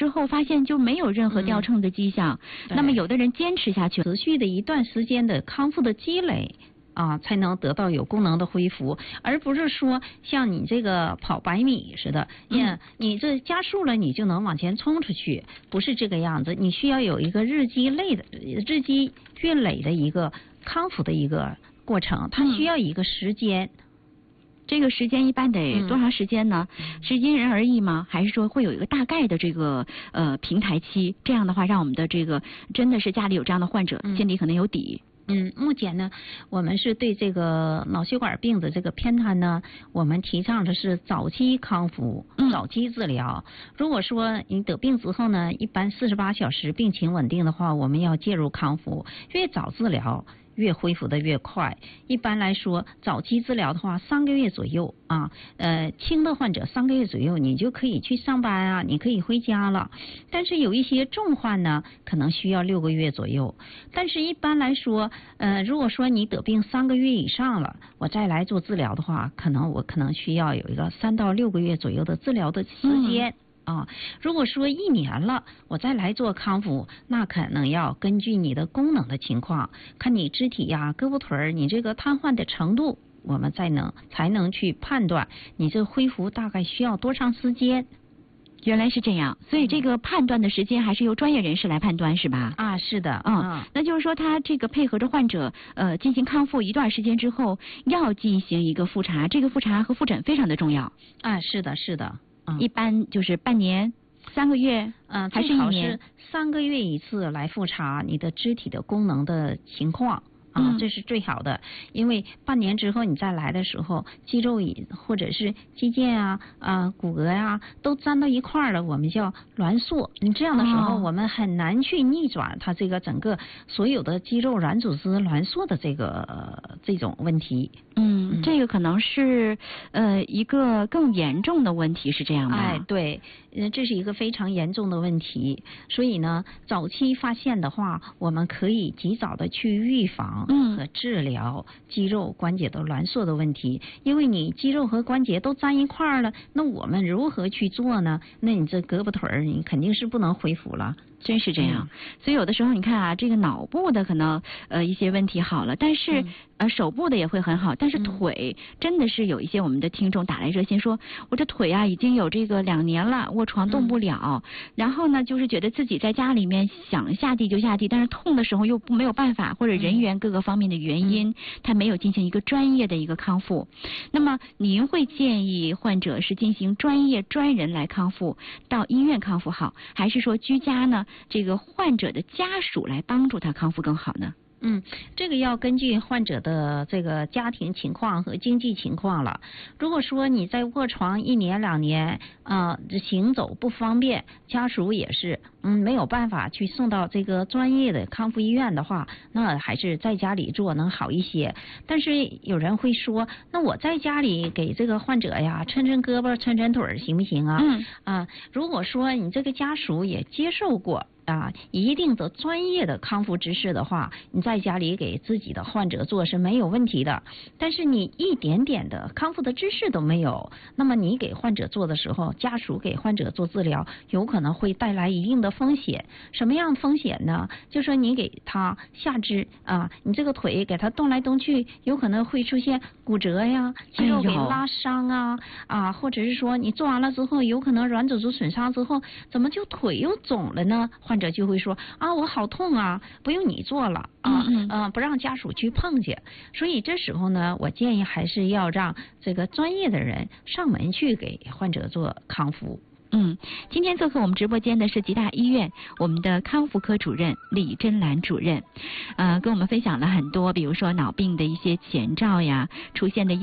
之后发现就没有任何掉秤的迹象，那么有的人坚持下去， 持续的一段时间的康复的积累才能得到有功能的恢复，而不是说像你这个跑100米似的，你这加速了你就能往前冲出去，不是这个样子。你需要有一个日积月累的一个康复的一个过程，它需要一个时间。 这个时间一般得多长时间呢？是因人而异吗？还是说会有一个大概的这个平台期？这样的话，让我们的这个真的是家里有这样的患者，心里可能有底。 目前呢，我们是对这个脑血管病的这个偏瘫呢，我们提倡的是早期康复、早期治疗。如果说你得病之后呢，一般48小时病情稳定的话，我们要介入康复，越早治疗越恢复的越快。一般来说，早期治疗的话，3个月左右轻的患者3个月左右，你就可以去上班啊，你可以回家了。但是有一些重患呢，可能需要6个月左右。但是一般来说，如果说你得病3个月以上了，我再来做治疗的话，我可能需要有一个3到6个月左右的治疗的时间。如果说1年了，我再来做康复，那可能要根据你的功能的情况，看你肢体呀、胳膊腿儿，你这个瘫痪的程度，我们才能去判断你这恢复大概需要多长时间。 原来是这样，所以这个判断的时间还是由专业人士来判断，是吧？ 是的。 那就是说他这个配合着患者进行康复一段时间之后，要进行一个复查，这个复查和复诊非常的重要。 是的。 一般就是半年、3个月，还是1年？ 是3个月一次来复查你的肢体的功能的情况。这是最好的，因为半年之后你再来的时候，肌肉或者是肌腱骨骼呀都粘到一块儿了，我们叫挛缩。你这样的时候，我们很难去逆转它这个整个所有的肌肉软组织挛缩的这种问题。 这个可能是一个更严重的问题，是这样吗？ 对，这是一个非常严重的问题。所以呢，早期发现的话，我们可以及早的去预防和治疗肌肉关节的挛缩的问题。因为你肌肉和关节都粘一块儿了，那我们如何去做呢？那你这胳膊腿儿你肯定是不能恢复了。 真是这样。所以有的时候你看这个脑部的可能一些问题好了，但是手部的也会很好，但是腿真的是有一些我们的听众打来热线说，我这腿已经有这个2年了，卧床动不了，然后呢就是觉得自己在家里面想下地就下地，但是痛的时候又没有办法，或者人员各个方面的原因，他没有进行一个专业的一个康复。那么您会建议患者是进行专人来康复，到医院康复好，还是说居家呢这个患者的家属来帮助他康复更好呢？ 这个要根据患者的这个家庭情况和经济情况了。如果说你在卧床1年2年，行走不方便，家属也是没有办法去送到这个专业的康复医院的话，那还是在家里做能好一些。但是有人会说，那我在家里给这个患者呀抻胳膊抻腿行不行啊？如果说你这个家属也接受过一定的专业的康复知识的话，你在家里给自己的患者做是没有问题的。但是你一点点的康复的知识都没有，那么你给患者做的时候，家属给患者做治疗，有可能会带来一定的风险。什么样的风险呢？就说你给他下肢你这个腿给他动来动去，有可能会出现骨折呀，肌肉给拉伤或者是说你做完了之后，有可能软组织损伤之后，怎么就腿又肿了呢？患者就会说我好痛不用你做了不让家属去碰去。所以这时候呢，我建议还是要让这个专业的人上门去给患者做康复。 今天做客我们直播间的是吉大医院我们的康复科主任李珍兰主任，跟我们分享了很多，比如说脑病的一些前兆呀，出现的